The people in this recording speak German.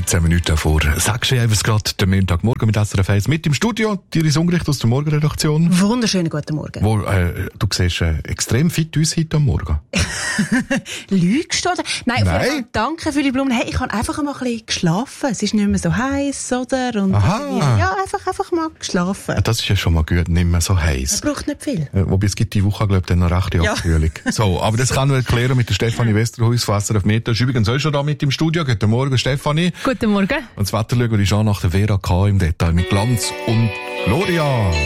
13 Minuten vor 6 Uhr haben wir es gerade, den Montagmorgen mit SRF 1 mit im Studio. Iris Ungericht aus der Morgenredaktion. Wunderschönen guten Morgen. Du siehst extrem fit aus heute am Morgen. Lügst du? Nein. Danke für die Blumen. Hey, ich habe einfach mal ein bisschen geschlafen. Es ist nicht mehr so heiß, oder? Und ja, einfach mal geschlafen. Das ist ja schon mal gut, nicht mehr so heiß. Es braucht nicht viel. Wobei es gibt die Woche, glaube ich, dann noch rechte Abkühlung. So, aber das kann wir erklären mit der Stefanie Westerhuis von SRF Meteo. Ist übrigens auch schon da mit im Studio. Guten Morgen, Stefanie. Guten Morgen. Und das Wetter schauen wir uns an nach der Vera K. im Detail mit Glanz und Gloria.